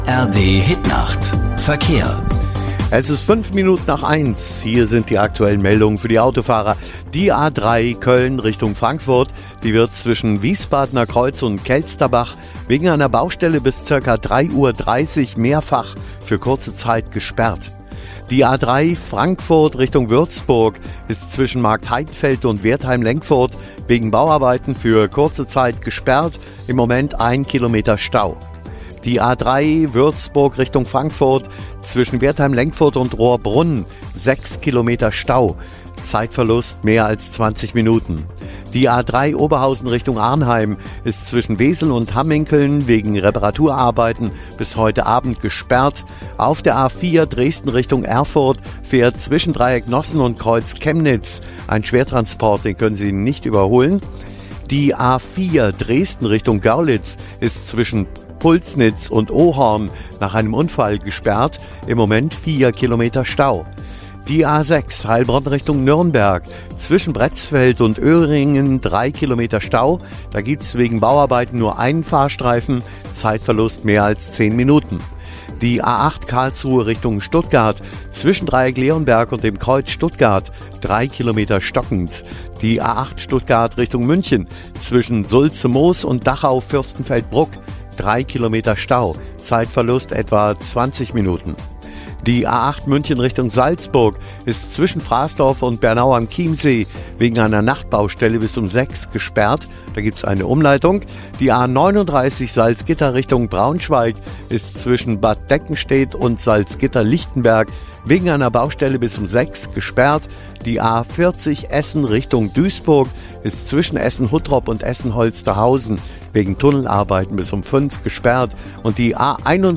ARD Hitnacht. Verkehr. Es ist 1:05. Hier sind die aktuellen Meldungen für die Autofahrer. Die A3 Köln Richtung Frankfurt, die wird zwischen Wiesbadener Kreuz und Kelsterbach wegen einer Baustelle bis ca. 3:30 Uhr mehrfach für kurze Zeit gesperrt. Die A3 Frankfurt Richtung Würzburg ist zwischen Marktheidenfeld und Wertheim-Lenkfurt wegen Bauarbeiten für kurze Zeit gesperrt. Im Moment 1 Kilometer Stau. Die A3 Würzburg Richtung Frankfurt zwischen Wertheim-Lenkfurt und Rohrbrunn 6 Kilometer Stau. Zeitverlust mehr als 20 Minuten. Die A3 Oberhausen Richtung Arnheim ist zwischen Wesel und Hamminkeln wegen Reparaturarbeiten bis heute Abend gesperrt. Auf der A4 Dresden Richtung Erfurt fährt zwischen Dreieck Nossen und Kreuz Chemnitz ein Schwertransport, den können Sie nicht überholen. Die A4 Dresden Richtung Görlitz ist zwischen Pulsnitz und Ohorn nach einem Unfall gesperrt. Im Moment 4 Kilometer Stau. Die A6 Heilbronn Richtung Nürnberg zwischen Bretzfeld und Öhringen 3 Kilometer Stau. Da gibt es wegen Bauarbeiten nur einen Fahrstreifen, Zeitverlust mehr als 10 Minuten. Die A8 Karlsruhe Richtung Stuttgart zwischen Dreieck Leonberg und dem Kreuz Stuttgart 3 Kilometer stockend. Die A8 Stuttgart Richtung München zwischen Sulze-Moos und Dachau-Fürstenfeldbruck 3 Kilometer Stau, Zeitverlust etwa 20 Minuten. Die A8 München Richtung Salzburg ist zwischen Fraßdorf und Bernau am Chiemsee wegen einer Nachtbaustelle bis um 6 gesperrt. Da gibt es eine Umleitung. Die A39 Salzgitter Richtung Braunschweig ist zwischen Bad Deckenstedt und Salzgitter-Lichtenberg wegen einer Baustelle bis um 6 gesperrt. Die A40 Essen Richtung Duisburg ist zwischen Essen-Huttrop und Essen-Holsterhausen wegen Tunnelarbeiten bis um 5 gesperrt. Und die A41